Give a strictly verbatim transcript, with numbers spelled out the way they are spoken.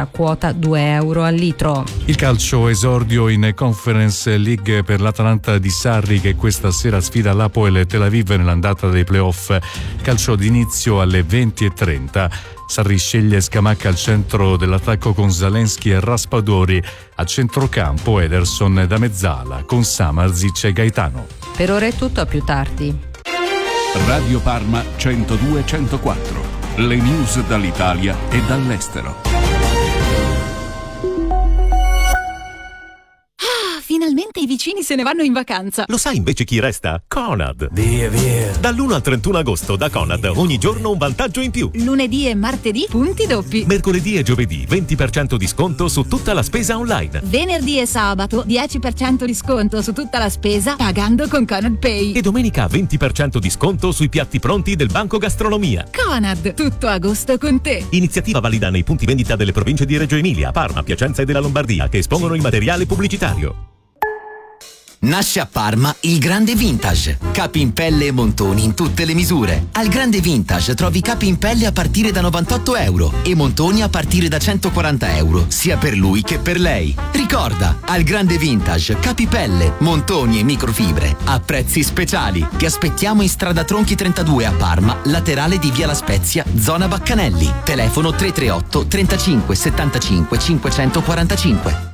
ora quota due euro al litro. Il calcio, esordio in Conference League per l'Atalanta di Sarri che questa sera sfida l'Hapoel Tel Aviv nell'andata dei playoff. Calcio d'inizio alle venti e trenta. Sarri sceglie Scamacca al centro dell'attacco con Zalewski e Raspadori. A centrocampo Ederson da mezzala con Samardzic e Gaetano. Per ora è tutto, a più tardi. Radio Parma centodue centoquattro. Le news dall'Italia e dall'estero. Finalmente i vicini se ne vanno in vacanza. Lo sai invece chi resta? Conad. Via, via. Dall'primo al trentuno agosto da Conad ogni giorno un vantaggio in più. Lunedì e martedì punti doppi. Mercoledì e giovedì venti per cento di sconto su tutta la spesa online. Venerdì e sabato dieci per cento di sconto su tutta la spesa pagando con Conad Pay. E domenica venti per cento di sconto sui piatti pronti del Banco Gastronomia. Conad, tutto agosto con te. Iniziativa valida nei punti vendita delle province di Reggio Emilia, Parma, Piacenza e della Lombardia che espongono il materiale pubblicitario. Nasce a Parma il Grande Vintage. Capi in pelle e montoni in tutte le misure. Al Grande Vintage trovi capi in pelle a partire da novantotto euro e montoni a partire da centoquaranta euro, sia per lui che per lei. Ricorda, al Grande Vintage capi pelle, montoni e microfibre a prezzi speciali. Ti aspettiamo in strada Tronchi trentadue a Parma, laterale di Via La Spezia, zona Baccanelli. Telefono tre tre otto trentacinque settantacinque cinquecentoquarantacinque.